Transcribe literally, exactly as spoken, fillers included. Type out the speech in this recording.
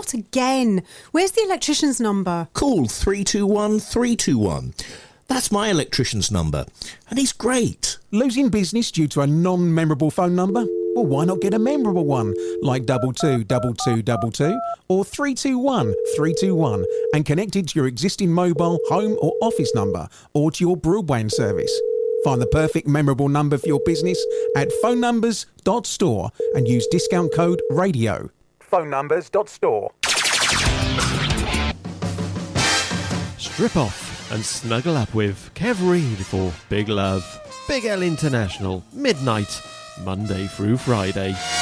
Not again. Where's the electrician's number? Call three two one three two one. That's my electrician's number, and he's great. Losing business due to a non-memorable phone number? Well, why not get a memorable one, like double two double two double two or three two one three two one, and connect it to your existing mobile, home or office number, or to your broadband service. Find the perfect memorable number for your business at phone numbers dot store and use discount code RADIO. phone numbers dot store. Strip off and snuggle up with Kev Reid for Big Love. Big L International, midnight, Monday through Friday.